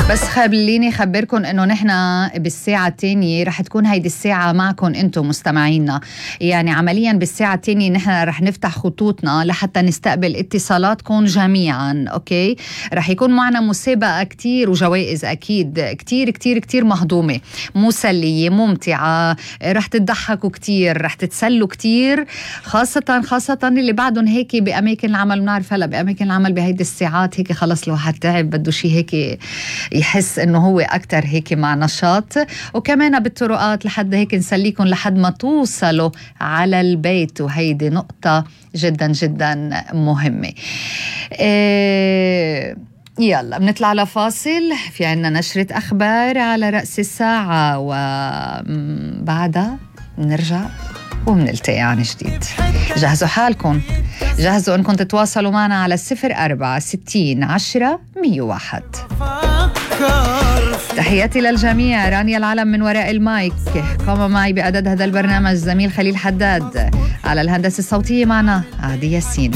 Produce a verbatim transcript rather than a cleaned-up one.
بس خليني خبركن انه نحن بالساعة الثانية رح تكون هيدي الساعة معكم انتم مستمعينا. يعني عمليا بالساعة الثانية نحن رح نفتح خطوطنا لحتى نستقبل اتصالاتكم جميعا. اوكي، رح يكون معنا مسابقة كتير وجوائز اكيد كتير كتير كتير مهضومة، مسلية ممتعة، رح تضحكوا كتير، رح تتسلوا كتير، خاصة خاصة اللي بعدهم هيك بأماكن العمل. بنعرف هلا بأماكن العمل بهيدي الساعات هيك خلص الواحد تعب، بده شيء هيك يحس انه هو اكتر هيك مع نشاط. وكمان بالطرقات لحد هيك نسليكم لحد ما توصلوا على البيت، وهيدي نقطة جدا جدا مهمة. إيه يلا بنطلع لفاصل، في عنا نشرة أخبار على رأس الساعة، وبعدها نرجع ومنلتقي عن جديد. جهزوا حالكم، جهزوا انكم تتواصلوا معنا على الصفر أربعة ستين عشرة مية واحد. تحياتي للجميع، رانيا العلم من وراء المايك، قام معي بإعداد هذا البرنامج زميل خليل حداد، على الهندسة الصوتية معنا عادي ياسين.